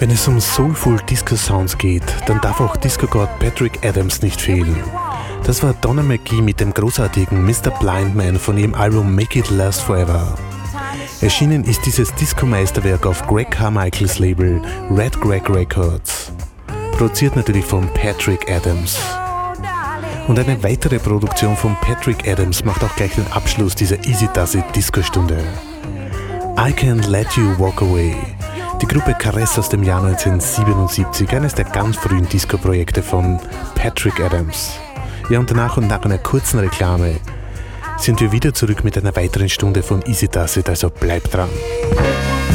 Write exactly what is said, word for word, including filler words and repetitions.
Wenn es um Soulful Disco Sounds geht, dann darf auch Disco-Gott Patrick Adams nicht fehlen. Das war Donna McGee mit dem großartigen Mister Blindman von ihrem Album Make It Last Forever. Erschienen ist dieses Disco-Meisterwerk auf Greg Carmichaels Label Red Greg Records. Produziert natürlich von Patrick Adams. Und eine weitere Produktion von Patrick Adams macht auch gleich den Abschluss dieser Easy Does It Disco-Stunde. I Can't Let You Walk Away. Die Gruppe Caress aus dem Jahr neunzehnhundertsiebenundsiebzig, eines der ganz frühen Disco-Projekte von Patrick Adams. Ja, und danach und nach einer kurzen Reklame sind wir wieder zurück mit einer weiteren Stunde von Easy Does It, also bleibt dran.